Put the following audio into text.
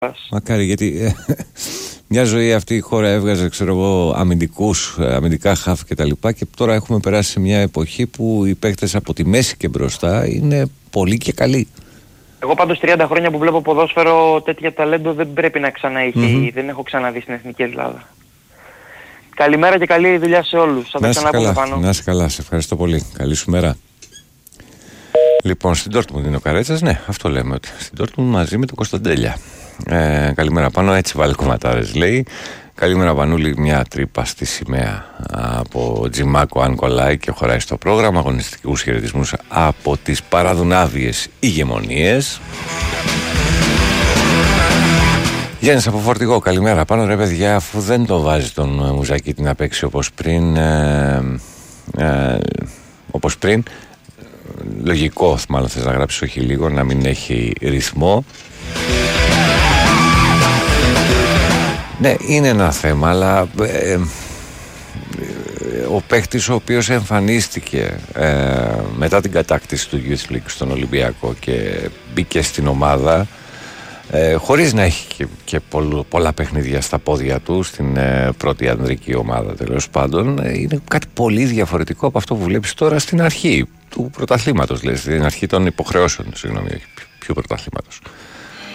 Μακάρι, γιατί μια ζωή αυτή η χώρα έβγαζε, ξέρω εγώ, αμυντικά χαφ και τα λοιπά, και τώρα έχουμε περάσει σε μια εποχή που οι παίκτες από τη μέση και μπροστά είναι πολύ και καλοί. Εγώ πάντως 30 χρόνια που βλέπω ποδόσφαιρο, τέτοια ταλέντο δεν πρέπει να ξαναείχει, δεν έχω ξαναδεί στην Εθνική Ελλάδα. Καλημέρα και καλή δουλειά σε όλους. Θα τα ξαναπούμε πάνω. Να είσαι καλά, σε ευχαριστώ πολύ. Καλή σου μέρα. Λοιπόν, στην Ντόρτμουντ είναι ο Καρέτσας, ναι, αυτό λέμε, ότι στην Ντόρτμουντ μαζί με τον Κωνσταντέλια. Καλημέρα πάνω, έτσι βάλει κομματάρες, λέει. Καλημέρα Πανούλη, μια τρύπα στη σημαία από Τζιμάκο αν κολλάει και χωράει στο πρόγραμμα. Αγωνιστικούς χαιρετισμούς από τις παραδουνάβιες ηγεμονίες. Γιάννης από Φορτηγό, καλημέρα πάνω ρε παιδιά, αφού δεν το βάζει τον Μουζακίτη να παίξει όπως πριν, λογικό μάλλον θες να γράψεις, όχι λίγο, να μην έχει ρυθμό. Ναι, είναι ένα θέμα, αλλά ο παίχτης ο οποίος εμφανίστηκε μετά την κατάκτηση του Youth League στον Ολυμπιακό και μπήκε στην ομάδα χωρίς να έχει και πολλά παιχνίδια στα πόδια του στην πρώτη ανδρική ομάδα, τέλος πάντων, είναι κάτι πολύ διαφορετικό από αυτό που βλέπεις τώρα στην αρχή του πρωταθλήματος, δηλαδή στην αρχή των υποχρεώσεων, συγγνώμη, ποιου πρωταθλήματος.